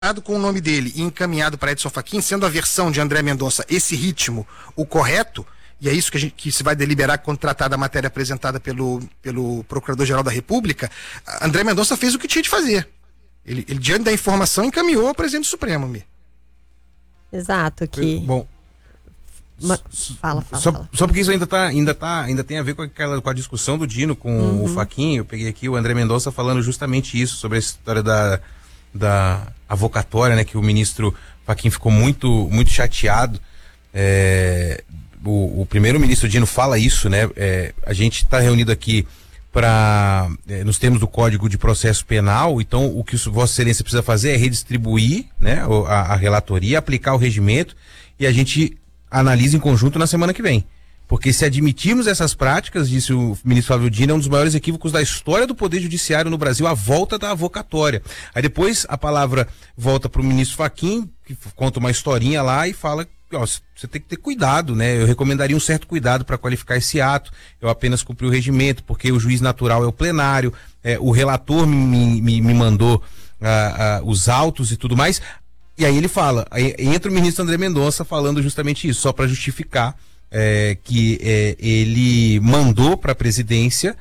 com o nome dele e encaminhado para Edson Fachin, sendo a versão de André Mendonça esse ritmo o correto, e é isso que se vai deliberar quando tratar da matéria apresentada pelo Procurador-Geral da República, André Mendonça fez o que tinha de fazer. Ele diante da informação, encaminhou ao presidente do Supremo. Exato, que... Bom, Fala. Só porque isso ainda tem a ver com a discussão do Dino com o Fachin. Eu peguei aqui o André Mendonça falando justamente isso, sobre a história da avocatória, né, que o ministro Fachin ficou muito chateado. O primeiro-ministro Dino fala isso, né? A gente está reunido aqui nos termos do Código de Processo Penal, então o que Vossa Excelência precisa fazer é redistribuir, né, a relatoria, aplicar o regimento, e a gente analisa em conjunto na semana que vem. Porque se admitirmos essas práticas, disse o ministro Flávio Dino, é um dos maiores equívocos da história do Poder Judiciário no Brasil, a volta da avocatória. Aí depois a palavra volta para o ministro Fachin, que conta uma historinha lá e fala: você tem que ter cuidado, né? Eu recomendaria um certo cuidado para qualificar esse ato. Eu apenas cumpri o regimento, porque o juiz natural é o plenário, o relator me mandou os autos e tudo mais. E aí ele fala, entra o ministro André Mendonça falando justamente isso, só para justificar que ele mandou para a presidência,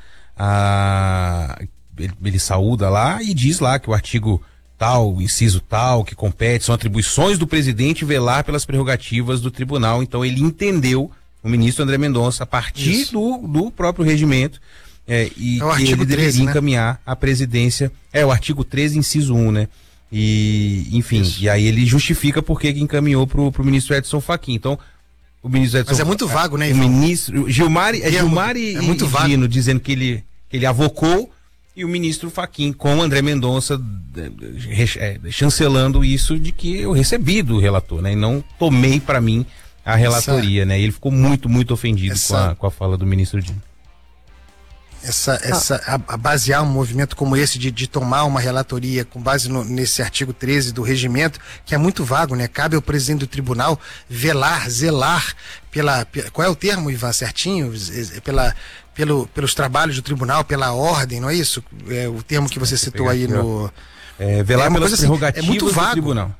ele saúda lá e diz lá que o artigo tal, inciso tal, que compete, são atribuições do presidente velar pelas prerrogativas do tribunal. Então ele entendeu, o ministro André Mendonça, a partir do próprio regimento, e que ele deveria encaminhar a presidência, o artigo 13, inciso 1, né? E, enfim, e aí ele justifica por que encaminhou pro ministro Edson Fachin. Então, o ministro Edson... Mas é muito vago, né, Ivan? O ministro Gilmar e Dino dizendo que ele avocou, e o ministro Fachin com o André Mendonça chancelando isso de que eu recebi do relator, né? E não tomei para mim a relatoria, né? E ele ficou muito ofendido com a fala do ministro Dino. A basear um movimento como esse de tomar uma relatoria com base nesse artigo 13 do regimento, que é muito vago, né? Cabe ao presidente do tribunal zelar qual é o termo, Ivan, certinho? Pelos trabalhos do tribunal, pela ordem, não é isso? O termo que você citou aí no... velar pelas prerrogativas do tribunal.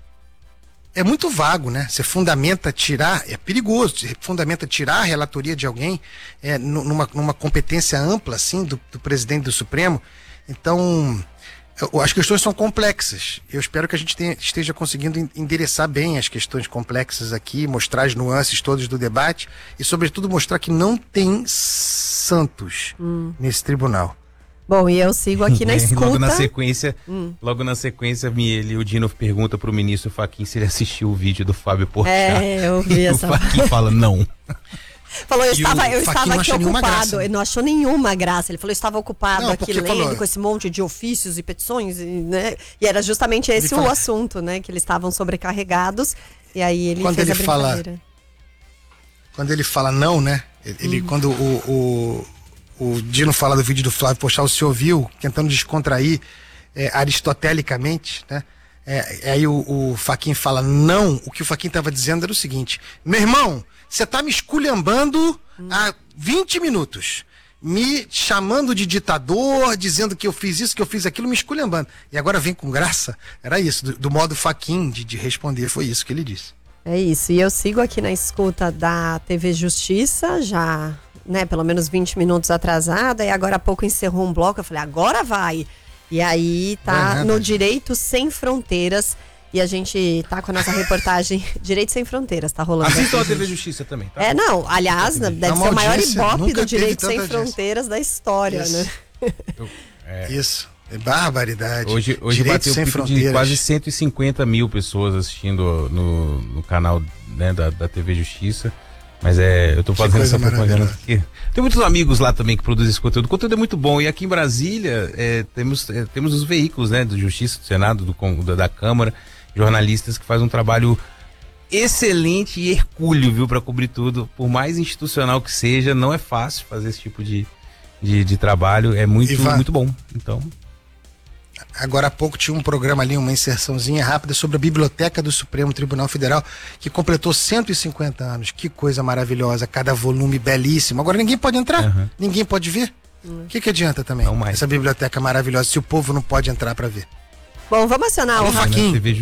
É muito vago, né? Você fundamenta tirar, é perigoso, você fundamenta tirar a relatoria de alguém numa competência ampla, assim, do presidente do Supremo. Então, as questões são complexas. Eu espero que a gente esteja conseguindo endereçar bem as questões complexas aqui, mostrar as nuances todas do debate e, sobretudo, mostrar que não tem santos nesse tribunal. Bom, e eu sigo aqui na escuta. Logo na sequência, o Dino pergunta pro ministro Fachin se ele assistiu o vídeo do Fábio Porchat. Eu vi essa. O Fachin fala não. Falou, eu estava aqui ocupado. Ele não achou nenhuma graça. Ele falou, eu estava ocupado aqui lendo com esse monte de ofícios e petições, né? E era justamente esse o assunto, né? Que eles estavam sobrecarregados. E aí ele fez a brincadeira. Quando ele fala não, né? Quando o Dino fala do vídeo do Flávio Porchat, você ouviu, tentando descontrair aristotelicamente, né? Aí o Fachin fala não, o que o Fachin estava dizendo era o seguinte: meu irmão, você está me esculhambando há 20 minutos, me chamando de ditador, dizendo que eu fiz isso, que eu fiz aquilo, me esculhambando. E agora vem com graça? Era isso, do modo Fachin de responder, foi isso que ele disse. É isso, e eu sigo aqui na escuta da TV Justiça, já, né, pelo menos 20 minutos atrasada, e agora há pouco encerrou um bloco, eu falei, agora vai. E aí tá no Direito Sem Fronteiras, e a gente tá com a nossa reportagem Direito Sem Fronteiras, tá rolando. Assistam a TV Justiça também, tá? Aliás, deve ser o maior ibope do Direito Sem Fronteiras da história, isso, né? Isso, é barbaridade. Hoje bateu um pico de quase 150 mil pessoas assistindo no canal, né, da TV Justiça. Mas eu tô fazendo essa propaganda aqui. Tem muitos amigos lá também que produzem esse conteúdo. O conteúdo é muito bom. E aqui em Brasília temos os veículos, né, do Justiça, do Senado, da Câmara, jornalistas que fazem um trabalho excelente e hercúleo, viu, para cobrir tudo. Por mais institucional que seja, não é fácil fazer esse tipo de trabalho. É muito bom. Então... Agora há pouco tinha um programa ali, uma inserçãozinha rápida sobre a Biblioteca do Supremo Tribunal Federal, que completou 150 anos. Que coisa maravilhosa, cada volume belíssimo. Agora ninguém pode entrar, ninguém pode ver. O que adianta também essa biblioteca maravilhosa se o povo não pode entrar para ver? Bom, vamos acionar o Faquinha.